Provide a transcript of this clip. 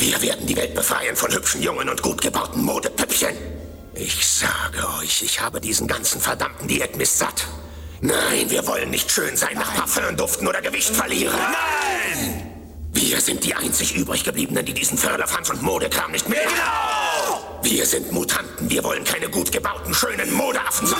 Wir werden die Welt befreien von hübschen Jungen und gut gebauten Modepüppchen. Ich sage euch, ich habe diesen ganzen verdammten Diätmist satt. Nein, wir wollen nicht schön sein, nach Parfüm duften oder Gewicht verlieren. Nein! Wir sind die einzig übrig gebliebenen, die diesen Firlefanz und Modekram nicht mehr. Genau! Wir sind Mutanten, wir wollen keine gut gebauten, schönen Modeaffen sein.